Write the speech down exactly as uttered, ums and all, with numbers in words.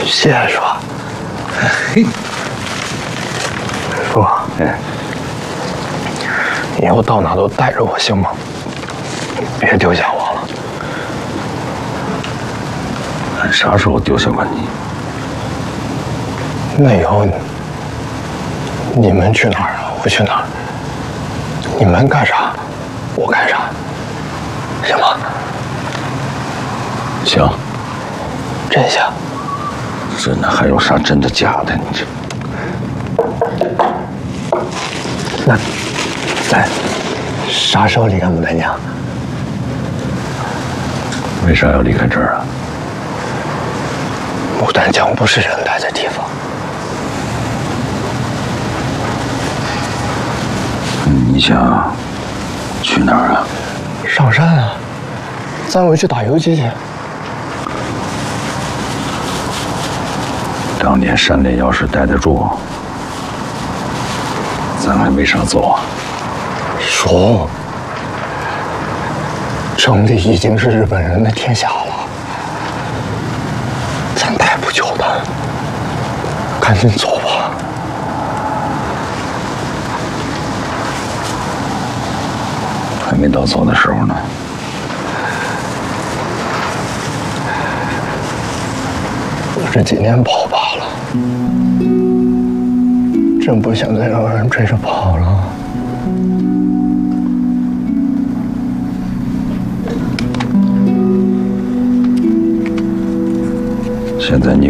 谢谢叔。嘿，叔，嗯，以后到哪都带着我行吗？别丢下我了。 俺啥时候丢下过你？ 那以后你们去哪儿啊？我去哪儿？你们干啥，我干啥，行吗？ 行， 真行。 真的还有啥真的假的？你这， 那咱啥时候离开牡丹江？ 为啥要离开这儿啊？ 牡丹江不是人待的地方。 你想去哪儿啊？ 上山啊！咱回去打游击去。 当年山里要是待得住，咱还没啥走啊。 叔，城里已经是日本人的天下了，咱待不久的，赶紧走吧。 还没到走的时候呢。 我这几年跑罢了，真不想再让人追着跑了。 现在你。